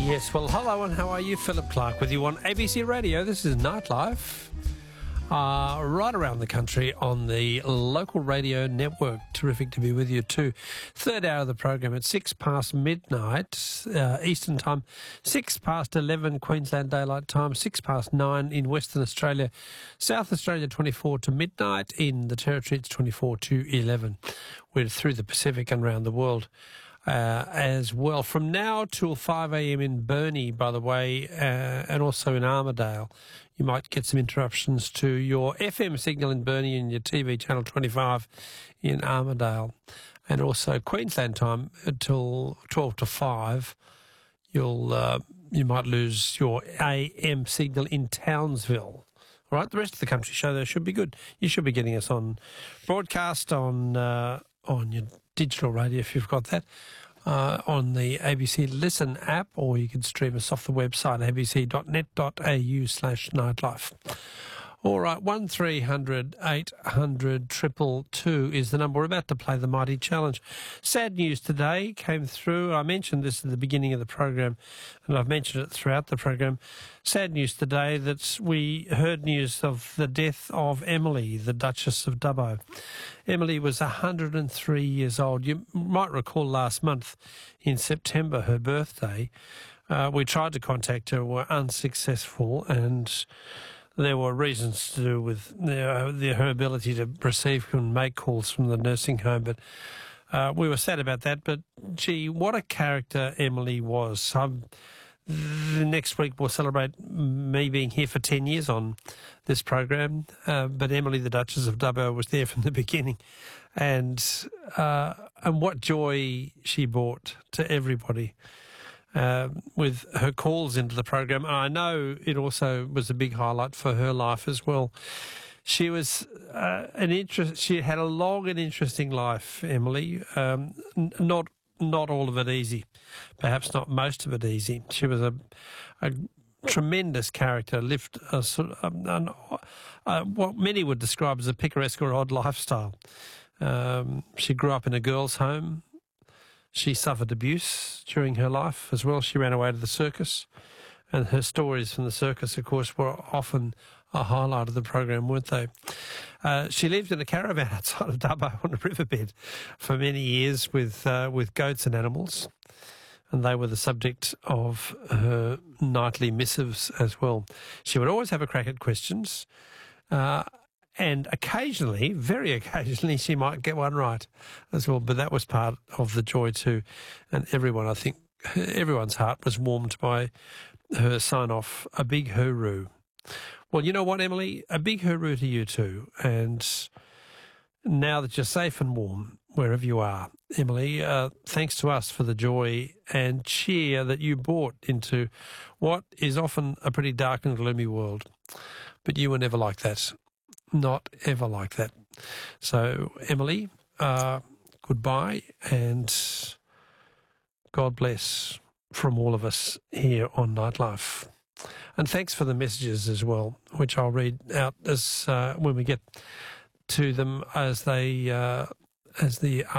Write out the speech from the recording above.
Yes, well, hello and how are you? Philip Clark with you on ABC Radio. This is Nightlife. Right around the country on the local radio network. Terrific to be with you too. Third hour of the program at 6 past midnight Eastern Time, 6 past 11 Queensland Daylight Time, 6 past 9 in Western Australia, South Australia 24 to midnight, in the Territory it's 24 to 11. We're through the Pacific and around the world as well. From now till 5 a.m. in Burnie, by the way, and also in Armidale. You might get some interruptions to your FM signal in Burnie and your TV channel 25 in Armidale. And also Queensland time until 12 to 5. You might lose your AM signal in Townsville. All right, the rest of the country show there should be good. You should be getting us on broadcast on your digital radio if you've got that. On the ABC Listen app, or you can stream us off the website abc.net.au/nightlife. All right, 1300 800 222 is the number. We're about to play the Mighty Challenge. Sad news today came through. I mentioned this at the beginning of the program, and I've mentioned it throughout the program. Sad news today that we heard news of the death of Emily, the Duchess of Dubbo. Emily was 103 years old. You might recall last month in September, her birthday, we tried to contact her, were unsuccessful, and there were reasons to do with her ability to receive and make calls from the nursing home, but we were sad about that. But, gee, what a character Emily was. The next week we'll celebrate me being here for 10 years on this program, but Emily, the Duchess of Dubbo, was there from the beginning, and what joy she brought to everybody. With her calls into the program. And I know it also was a big highlight for her life as well. She was she had a long and interesting life, Emily. Not all of it easy, perhaps not most of it easy. She was a tremendous character, lived what many would describe as a picaresque or odd lifestyle. She grew up in a girls' home. She suffered abuse during her life as well. She ran away to the circus, and her stories from the circus, of course, were often a highlight of the program, weren't they? She lived in a caravan outside of Dubbo on a riverbed for many years with goats and animals, and they were the subject of her nightly missives as well. She would always have a crack at questions, and occasionally, very occasionally, she might get one right as well. But that was part of the joy too. And everyone, I think, everyone's heart was warmed by her sign-off, a big hooroo. Well, you know what, Emily? A big hooroo to you too. And now that you're safe and warm, wherever you are, Emily, thanks to us for the joy and cheer that you brought into what is often a pretty dark and gloomy world. But you were never like that. Not ever like that. So, Emily, goodbye, and God bless from all of us here on Nightlife. And thanks for the messages as well, which I'll read out as when we get to them as the